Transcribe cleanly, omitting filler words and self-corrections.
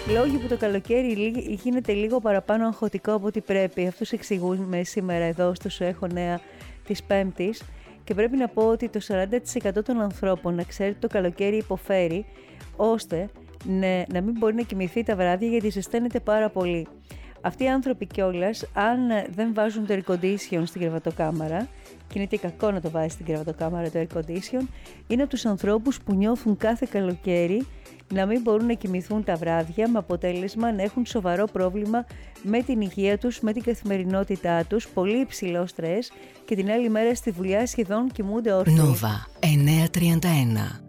Λόγοι που το καλοκαίρι γίνεται λίγο παραπάνω αγχωτικό από ό,τι πρέπει. Αυτούς εξηγούμε σήμερα εδώ στο Σου Έχω Νέα της Πέμπτης. Και πρέπει να πω ότι το 40% των ανθρώπων, να ξέρετε, το καλοκαίρι υποφέρει, ώστε να μην μπορεί να κοιμηθεί τα βράδια γιατί ζεσταίνεται πάρα πολύ. Αυτοί οι άνθρωποι κιόλας, αν δεν βάζουν το air condition στην κρεβατοκάμαρα, και είναι και κακό να το βάζει στην κρεβατοκάμαρα το air condition, είναι από τους ανθρώπους που νιώθουν κάθε καλοκαίρι να μην μπορούν να κοιμηθούν τα βράδια, με αποτέλεσμα να έχουν σοβαρό πρόβλημα με την υγεία τους, με την καθημερινότητά τους, πολύ υψηλό στρες και την άλλη μέρα στη δουλειά σχεδόν κοιμούνται όρθιοι. Nova 931.